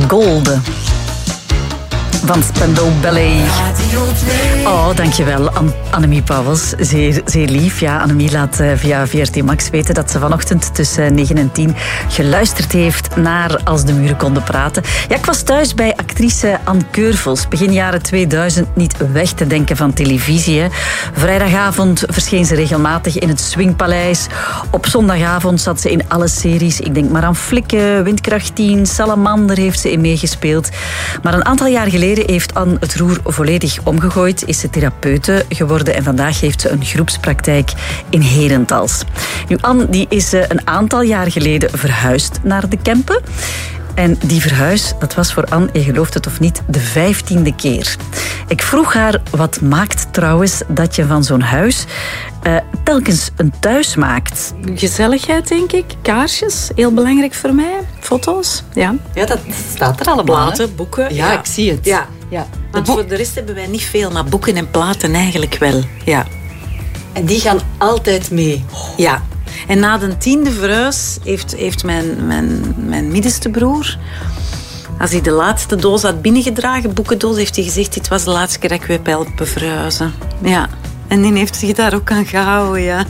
Golden van Spandau Ballet. Oh, dankjewel, Annemie Pauwels. Zeer, zeer lief. Ja, Annemie laat via VRT Max weten dat ze vanochtend tussen 9 en 10 geluisterd heeft naar Als de muren konden praten. Ja, ik was thuis bij actrice Anne Keurvels. Begin jaren 2000 niet weg te denken van televisie. Hè. Vrijdagavond verscheen ze regelmatig in het Swingpaleis. Op zondagavond zat ze in alle series. Ik denk maar aan Flikken, Windkracht 10, Salamander heeft ze in meegespeeld. Maar een aantal jaar geleden heeft Anne het roer volledig omgegooid, is ze therapeute geworden en vandaag heeft ze een groepspraktijk in Herentals. Nu, Anne die is een aantal jaar geleden verhuisd naar de Kempen. En die verhuis, dat was voor Anne, je gelooft het of niet, de 15e keer. Ik vroeg haar, wat maakt trouwens dat je van zo'n huis telkens een thuis maakt? Gezelligheid, denk ik. Kaarsjes, heel belangrijk voor mij. Foto's, ja. Ja, dat staat er allemaal. Platen, boeken. Ja, ik zie het. Ja. Want voor de rest hebben wij niet veel, maar boeken en platen eigenlijk wel. Ja. En die gaan altijd mee. Ja. En na de 10e verhuis heeft mijn middenste broer, als hij de laatste doos had binnengedragen, boekendoos, heeft hij gezegd, dit was de laatste keer dat ik u heb helpen verhuizen. Ja. En die heeft zich daar ook aan gehouden, ja.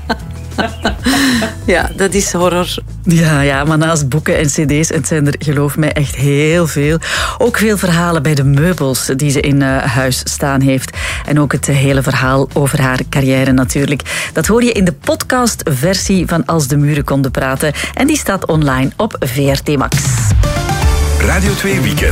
Ja, dat is horror. Ja, maar naast boeken en cd's, het zijn er, geloof mij, echt heel veel. Ook veel verhalen bij de meubels die ze in huis staan heeft. En ook het hele verhaal over haar carrière natuurlijk. Dat hoor je in de podcastversie van Als de muren konden praten. En die staat online op VRT Max. Radio 2 Weekend.